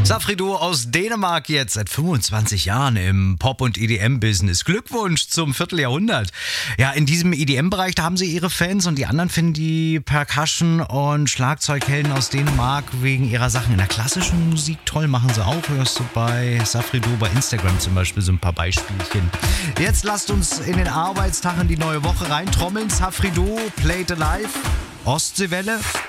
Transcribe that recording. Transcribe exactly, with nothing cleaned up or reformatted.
Safrido aus Dänemark jetzt seit fünfundzwanzig Jahren im Pop- und E D M-Business. Glückwunsch zum Vierteljahrhundert. Ja, in diesem E D M-Bereich, da haben sie ihre Fans und die anderen finden die Percussion- und Schlagzeughelden aus Dänemark wegen ihrer Sachen. In der klassischen Musik toll machen sie auch. Hörst du bei Safrido bei Instagram zum Beispiel so ein paar Beispielchen. Jetzt lasst uns in den Arbeitstag in die neue Woche reintrommeln. Safrido, Played Alive, Ostseewelle.